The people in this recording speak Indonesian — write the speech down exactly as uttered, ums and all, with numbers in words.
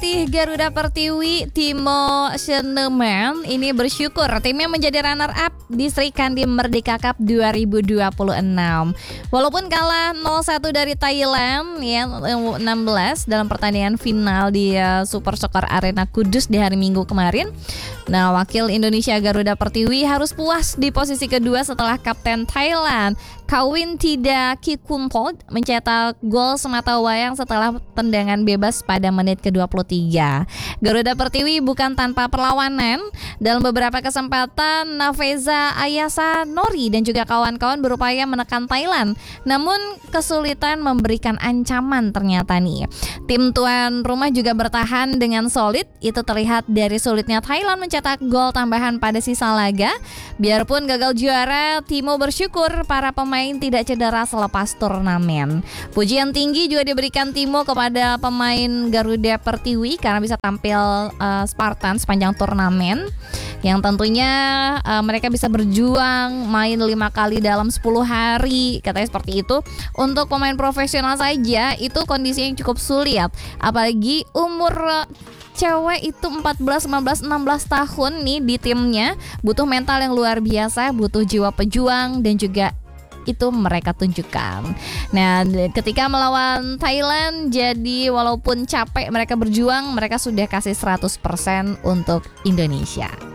pelatih Garuda Pertiwi Timo Schöneman ini bersyukur timnya menjadi runner up di Sri Kandi Merdeka Cup dua ribu dua puluh enam. Walaupun kalah nol satu dari Thailand ya enam belas dalam pertandingan final di uh, Super Soccer Arena Kudus di hari Minggu kemarin. Nah, wakil Indonesia Garuda Pertiwi harus puas di posisi kedua setelah kapten Thailand Kawin Tida Kikumpol mencetak gol semata wayang setelah tendangan bebas pada menit ke dua puluh tiga. Garuda Pertiwi bukan tanpa perlawanan. Dalam beberapa kesempatan Nafeza Ayasa Nori dan juga kawan-kawan berupaya menekan Thailand, namun kesulitan memberikan ancaman ternyata nih. Tim tuan rumah juga bertahan dengan solid. Itu terlihat dari sulitnya Thailand mencetak gol tambahan pada sisa laga. Biarpun gagal juara, Timo bersyukur para pemain tidak cedera selepas turnamen. Pujian tinggi juga diberikan Timo kepada pemain Garuda Pertiwi karena bisa tampil uh, Spartan sepanjang turnamen, yang tentunya uh, mereka bisa berjuang main lima kali dalam sepuluh hari, katanya seperti itu. Untuk pemain profesional saja itu kondisinya yang cukup sulit, apalagi umur uh, cewek itu empat belas, lima belas, enam belas tahun nih di timnya. Butuh mental yang luar biasa, butuh jiwa pejuang, dan juga itu mereka tunjukkan. Nah, ketika melawan Thailand, jadi walaupun capek mereka berjuang, mereka sudah kasih seratus persen untuk Indonesia.